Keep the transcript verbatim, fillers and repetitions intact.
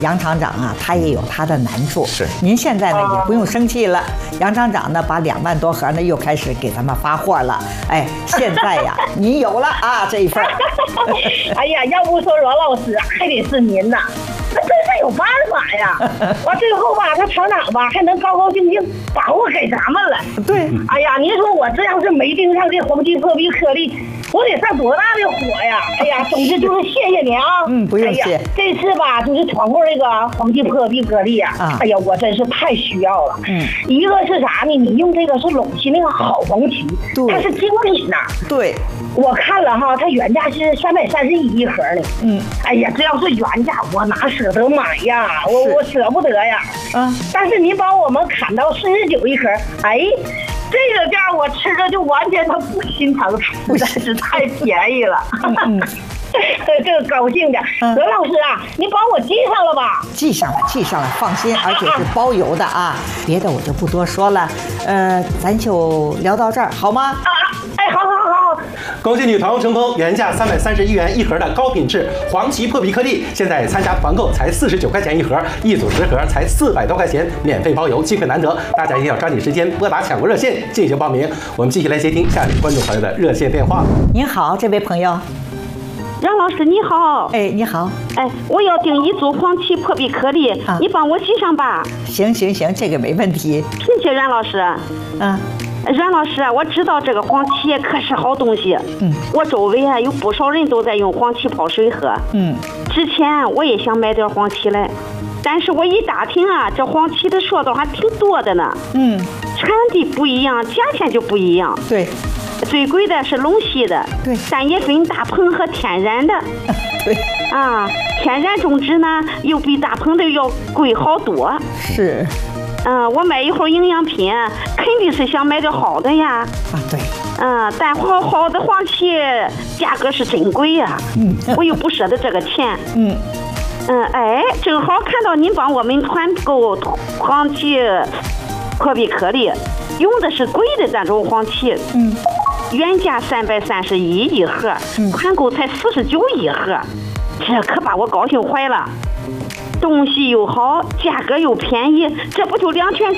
杨厂长啊，他也有他的难处。 是， 您现在呢也不用生气了。杨厂长呢，把两万多盒呢又开始给咱们发货了。哎，现在呀，您有了啊这一份。 哎呀，要不说阮老师，还得是您呐。那真是有办法呀！完最后吧，他厂长吧还能高高兴兴把货给咱们了。 对， 哎呀，您说我这要是没盯上这黄金破壁颗粒，我得上多大的火呀！哎呀，总之就是谢谢你啊。 嗯，不用谢。 哎呀，这次吧就是闯过这个黄金破壁颗粒啊， 啊， 哎呀，我真是太需要了。 嗯， 一个是啥呢？你用这个是陇西那个好红旗，它是精品呐。 对。 我看了哈，它原价是三百三十一一盒呢。 嗯， 哎呀，这要是原价，我哪舍得买呀？我我舍不得呀。 嗯， 但是您帮我们砍到四十九一盒，哎，这个价我吃着就完全它不心疼，实在是太便宜了。 嗯。 这个高兴的，何老师啊，您帮我记上了吧？ 记上了，记上了，放心，而且是包邮的啊。别的我就不多说了，呃，咱就聊到这儿，好吗？ 啊，哎，好好好好。 恭喜你团购成功，原价三百三十一元一盒的高品质黄芪破壁颗粒，现在参加团购才四十九块钱一盒，一组十盒才四百多块钱，免费包邮，机会难得，大家一定要抓紧时间拨打抢购热线进行报名。我们继续来接听下一位观众朋友的热线电话。 您好，这位朋友。 杨老师你好， 哎，你好， 哎，我要订一组黄芪破壁颗粒，啊、你帮我记上吧。 行行行，这个没问题。 谢谢阮老师。 嗯， 阮老师，我知道这个黄芪可是好东西。 嗯， 我周围啊有不少人都在用黄芪泡水喝。 嗯， 之前我也想买点黄芪来，但是我一打听啊，这黄芪的说道还挺多的呢。 嗯， 产地不一样，价钱就不一样。 对。 最贵的是陇西的， 对， 但也分大棚和天然的， 对， 啊，天然种植呢又比大棚的要贵好多。 是， 嗯、啊，我买一盒营养品，肯定是想买点好的呀。 啊，对， 嗯、啊，但好好的黄芪价格是真贵呀，嗯，我又不舍得这个钱， 嗯。 嗯，哎，正好看到您帮我们团购黄芪破壁颗粒，用的是贵的那种黄芪， 嗯。 原价三百三十一一盒，团购才四十九一盒，这可把我高兴坏了。东西又好，价格又便宜，这不就两全其